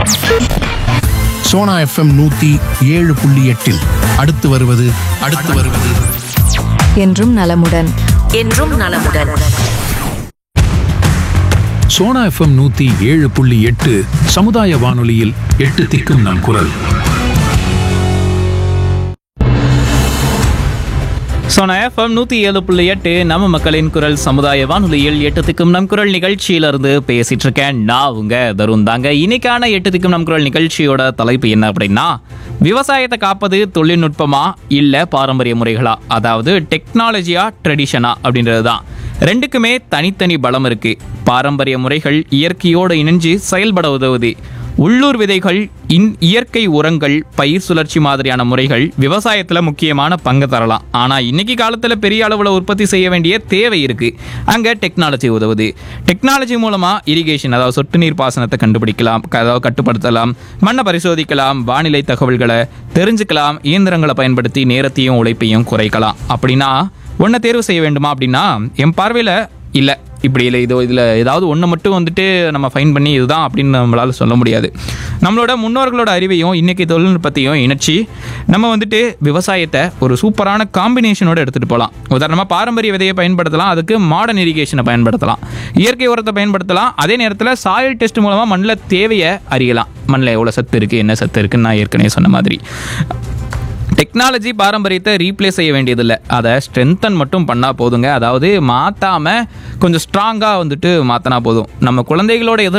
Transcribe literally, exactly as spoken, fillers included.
Sona FM நூத்தி ஏழு புள்ளி எட்டில் அடுத்து வருவது அடுத்து வருவது என்றும் நலமுடன் என்றும் நலமுடன். சோனா எஃப்எம் நூத்தி ஏழு புள்ளி எட்டு சமுதாய வானொலியில் எட்டு திக்கும் நம் குரல். சோனா எஃப்எம் நூற்றி ஏழு புள்ளி எட்டு நம்ம மக்களின் குரல் சமுதாய வானொலியில் எட்டு திக்கும் நம் குரல் நிகழ்ச்சியிலிருந்து பேசிட்டு இருக்கேன் நான் உங்க தருண் தாங்க. இன்னைக்கான எட்டு திக்கும் நம் குரல் நிகழ்ச்சியோட தலைப்பு என்ன அப்படின்னா, விவசாயத்தை காப்பது தொழில்நுட்பமா இல்லை பாரம்பரிய முறைகளா, அதாவது டெக்னாலஜியா ட்ரெடிஷனா அப்படின்றது தான். ரெண்டுக்குமே தனித்தனி பலம் இருக்கு. பாரம்பரிய முறைகள் இயற்கையோடு இணைஞ்சு செயல்பட உதவுது. உள்ளூர் விதைகள், இன் இயற்கை உரங்கள், பயிர் சுழற்சி மாதிரியான முறைகள் விவசாயத்தில் முக்கியமான பங்கு தரலாம். ஆனால் இன்னைக்கு காலத்தில் பெரிய அளவில் உற்பத்தி செய்ய வேண்டிய தேவை இருக்குது. அங்கே டெக்னாலஜி உதவுது. டெக்னாலஜி மூலமாக இரிகேஷன், அதாவது சொட்டு நீர் பாசனத்தை கண்டுபிடிக்கலாம், அதாவது கட்டுப்படுத்தலாம், மண்ணை பரிசோதிக்கலாம், வானிலை தகவல்களை தெரிஞ்சுக்கலாம், இயந்திரங்களை பயன்படுத்தி நேரத்தையும் உழைப்பையும் குறைக்கலாம். அப்படின்னா ஒன்றை தேர்வு செய்ய வேண்டுமா அப்படின்னா, என் பார்வையில் இல்லை, இப்படி இல்லை, இதோ இதில் ஏதாவது ஒன்று மட்டும் வந்துட்டு நம்ம ஃபைன் பண்ணி இதுதான் அப்படின்னு நம்மளால் சொல்ல முடியாது. நம்மளோட முன்னோர்களோட அறிவையும் இன்றைக்கி தொழில்நுட்பத்தையும் இணைச்சி நம்ம வந்துட்டு விவசாயத்தை ஒரு சூப்பரான காம்பினேஷனோடு எடுத்துகிட்டு போகலாம். உதாரணமாக பாரம்பரிய விதையை பயன்படுத்தலாம், அதுக்கு மாடர்ன் இரிகேஷனை பயன்படுத்தலாம், இயற்கை உரத்தை பயன்படுத்தலாம். அதே நேரத்தில் சாயில் டெஸ்ட் மூலமாக மண்ணில் தேவையை அறியலாம். மண்ணில் எவ்வளோ சத்து இருக்குது, என்ன சத்து இருக்குன்னு நான் ஏற்கனவே சொன்ன மாதிரி. டெக்னாலஜி பாரம்பரியத்தை ரீப்ளேஸ் செய்ய வேண்டியதில்லை, அதை ஸ்ட்ரென்தன் மட்டும் பண்ணால் போதுங்க. அதாவது மாற்றாமல் கொஞ்சம் ஸ்ட்ராங்காக வந்துட்டு மாற்றினா போதும். நம்ம குழந்தைகளோட எதிர்